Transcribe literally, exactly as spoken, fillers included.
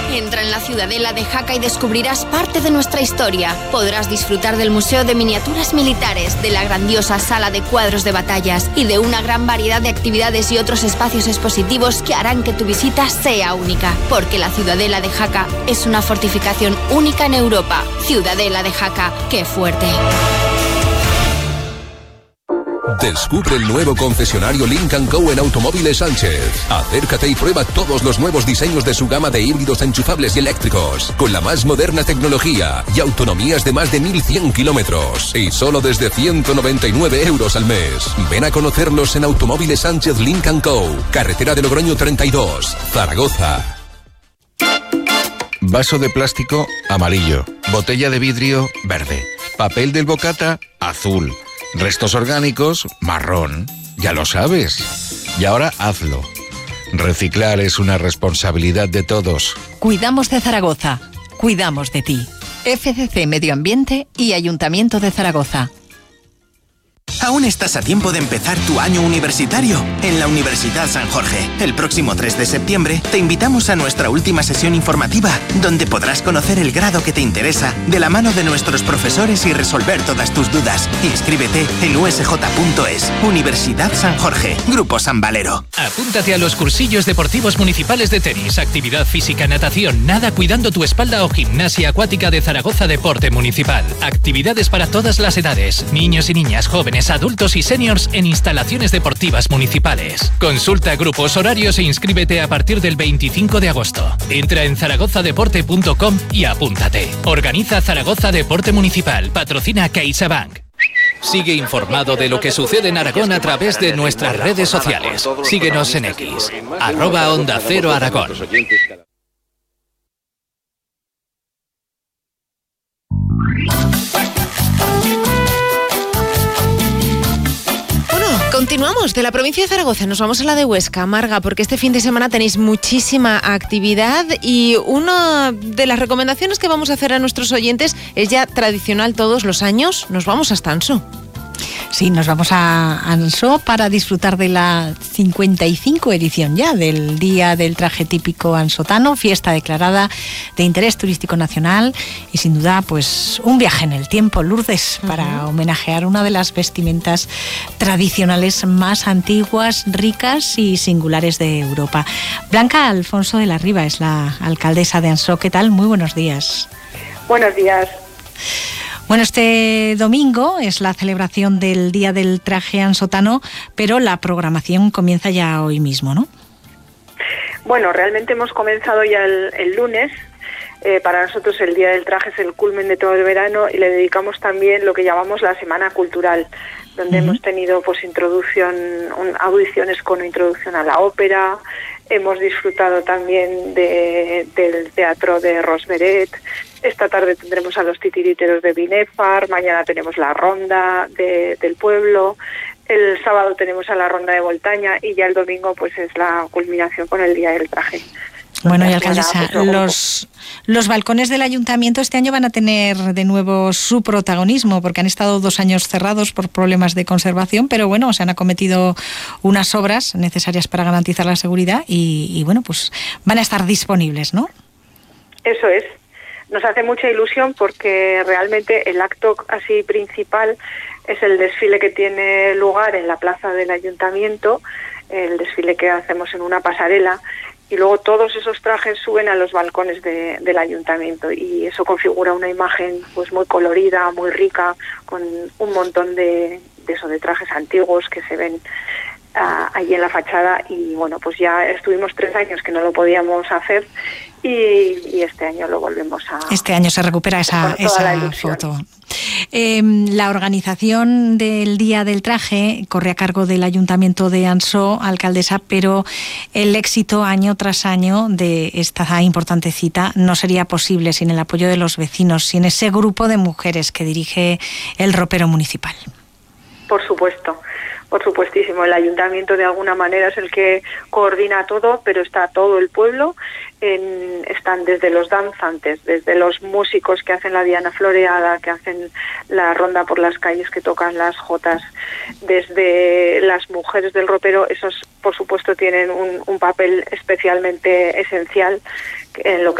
Entra en la Ciudadela de Jaca y descubrirás parte de nuestra historia. Podrás disfrutar del Museo de Miniaturas Militares, de la grandiosa sala de cuadros de batallas y de una gran variedad de actividades y otros espacios expositivos que harán que tu visita sea única. Porque la Ciudadela de Jaca es una fortificación única en Europa. Ciudadela de Jaca, ¡qué fuerte! Descubre el nuevo concesionario Lynk and Co en Automóviles Sánchez. Acércate y prueba todos los nuevos diseños de su gama de híbridos enchufables y eléctricos, con la más moderna tecnología y autonomías de más de mil cien kilómetros. Y solo desde ciento noventa y nueve euros al mes. Ven a conocerlos en Automóviles Sánchez Lynk and Co, carretera de Logroño treinta y dos, Zaragoza. Vaso de plástico, amarillo. Botella de vidrio, verde. Papel del bocata, azul. Restos orgánicos, marrón. Ya lo sabes. Y ahora hazlo. Reciclar es una responsabilidad de todos. Cuidamos de Zaragoza. Cuidamos de ti. F C C Medio Ambiente y Ayuntamiento de Zaragoza. Aún estás a tiempo de empezar tu año universitario en la Universidad San Jorge. El próximo tres de septiembre te invitamos a nuestra última sesión informativa, donde podrás conocer el grado que te interesa de la mano de nuestros profesores y resolver todas tus dudas. Inscríbete en u s j punto es. Universidad San Jorge, Grupo San Valero. Apúntate a los cursillos deportivos municipales de tenis, actividad física, natación, nada cuidando tu espalda o gimnasia acuática de Zaragoza Deporte Municipal. Actividades para todas las edades, niños y niñas, jóvenes, adultos y seniors en instalaciones deportivas municipales. Consulta grupos, horarios e inscríbete a partir del veinticinco de agosto. Entra en zaragoza deporte punto com y apúntate. Organiza Zaragoza Deporte Municipal. Patrocina CaixaBank. Sigue informado de lo que sucede en Aragón a través de nuestras redes sociales. Síguenos en X, arroba Onda Cero Aragón. Continuamos de la provincia de Zaragoza, nos vamos a la de Huesca, Marga, porque este fin de semana tenéis muchísima actividad y una de las recomendaciones que vamos a hacer a nuestros oyentes es ya tradicional todos los años, nos vamos hasta Ansó. Sí, nos vamos a Ansó para disfrutar de la cincuenta y cinco edición ya del Día del Traje Típico Ansotano, fiesta declarada de interés turístico nacional y sin duda pues un viaje en el tiempo, Lourdes, para uh-huh. homenajear una de las vestimentas tradicionales más antiguas, ricas y singulares de Europa. Blanca Alfonso de la Riva es la alcaldesa de Ansó. ¿Qué tal? Muy buenos días. Buenos días. Bueno, este domingo es la celebración del Día del Traje Ansotano, pero la programación comienza ya hoy mismo, ¿no? Bueno, realmente hemos comenzado ya el, el lunes. Eh, para nosotros el Día del Traje es el culmen de todo el verano y le dedicamos también lo que llamamos la Semana Cultural, donde uh-huh. hemos tenido pues introducción, un, audiciones con introducción a la ópera, hemos disfrutado también de, del teatro de Rosberet. Esta tarde tendremos a los titiriteros de Binefar, mañana tenemos la ronda de, del pueblo, el sábado tenemos a la ronda de Voltaña y ya el domingo pues es la culminación con el Día del Traje. Bueno, y alcaldesa, los, los balcones del ayuntamiento este año van a tener de nuevo su protagonismo, porque han estado dos años cerrados por problemas de conservación, pero bueno, se han acometido unas obras necesarias para garantizar la seguridad y, y bueno, pues van a estar disponibles, ¿no? Eso es. Nos hace mucha ilusión porque realmente el acto así principal es el desfile que tiene lugar en la plaza del ayuntamiento, el desfile que hacemos en una pasarela, y luego todos esos trajes suben a los balcones de, del ayuntamiento y eso configura una imagen pues muy colorida, muy rica, con un montón de, de eso, de trajes antiguos que se ven uh, allí en la fachada. Y bueno, pues ya estuvimos tres años que no lo podíamos hacer y, y este año lo volvemos a... Este año se recupera esa, esa foto. Eh, la organización del Día del Traje corre a cargo del Ayuntamiento de Ansó, alcaldesa, pero el éxito año tras año de esta importante cita no sería posible sin el apoyo de los vecinos, sin ese grupo de mujeres que dirige el ropero municipal. Por supuesto. Por supuestísimo, el ayuntamiento de alguna manera es el que coordina todo, pero está todo el pueblo, en, están desde los danzantes, desde los músicos que hacen la diana floreada, que hacen la ronda por las calles, que tocan las jotas, desde las mujeres del ropero, esos por supuesto tienen un, un papel especialmente esencial en lo que